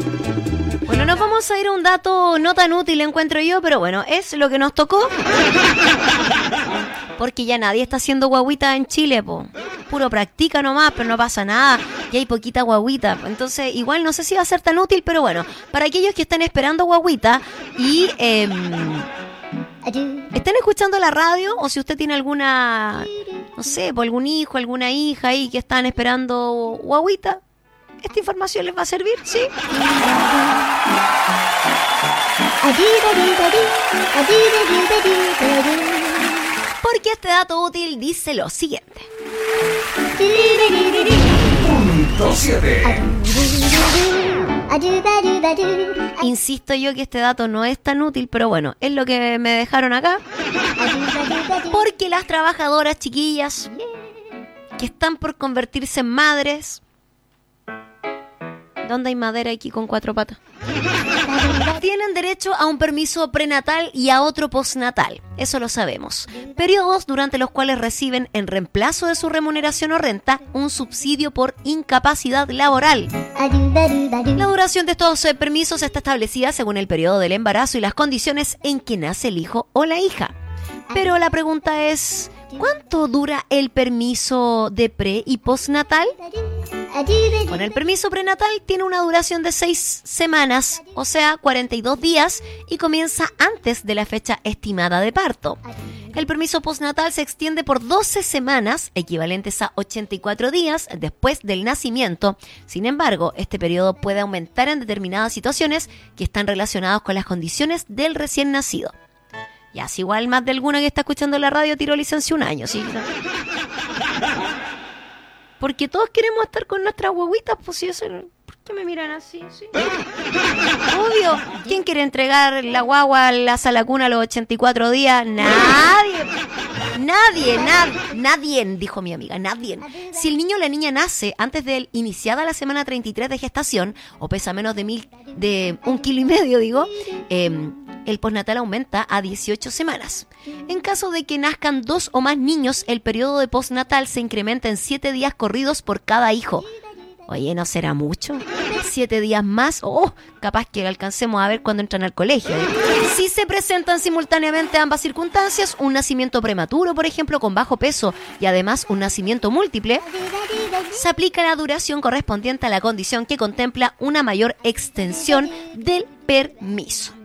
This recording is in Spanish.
Bueno, nos vamos a ir a un dato no tan útil, encuentro yo, pero bueno, es lo que nos tocó. Porque ya nadie está haciendo guaguita en Chile, po. Puro practica nomás, pero no pasa nada. Y hay poquita guaguita. Entonces, igual no sé si va a ser tan útil, pero bueno, para aquellos que están esperando guaguita y están escuchando la radio, o si usted tiene alguna, no sé, por algún hijo, alguna hija ahí que están esperando guaguita, esta información les va a servir, ¿sí? Porque este dato útil dice lo siguiente. Punto 7. Insisto yo que este dato no es tan útil, pero bueno, es lo que me dejaron acá. Porque las trabajadoras chiquillas que están por convertirse en madres... ¿Dónde hay madera aquí con 4 patas? Tienen derecho a un permiso prenatal y a otro postnatal, eso lo sabemos. Periodos durante los cuales reciben, en reemplazo de su remuneración o renta, un subsidio por incapacidad laboral. La duración de estos permisos está establecida según el periodo del embarazo y las condiciones en que nace el hijo o la hija. Pero la pregunta es, ¿cuánto dura el permiso de pre y postnatal? Bueno, el permiso prenatal tiene una duración de 6 semanas, o sea, 42 días, y comienza antes de la fecha estimada de parto. El permiso postnatal se extiende por 12 semanas, equivalentes a 84 días después del nacimiento. Sin embargo, este periodo puede aumentar en determinadas situaciones que están relacionadas con las condiciones del recién nacido. Ya, si igual más de alguna que está escuchando la radio tiró licencia un año, ¿sí? Porque todos queremos estar con nuestras huevitas, pues si eso... ¿Por qué me miran así? ¿Sí? Obvio. ¿Quién quiere entregar la guagua a la sala cuna a los 84 días? Nadie. Nadie, dijo mi amiga, nadie. Si el niño o la niña nace antes de iniciada la semana 33 de gestación, o pesa menos de 1,5 kilos, digo, el postnatal aumenta a 18 semanas. En caso de que nazcan 2 o más niños, el periodo de postnatal se incrementa en 7 días corridos por cada hijo. Oye, ¿no será mucho? 7 días más, capaz que alcancemos a ver cuando entran al colegio. Si se presentan simultáneamente ambas circunstancias, un nacimiento prematuro, por ejemplo, con bajo peso, y además un nacimiento múltiple, se aplica la duración correspondiente a la condición que contempla una mayor extensión del permiso.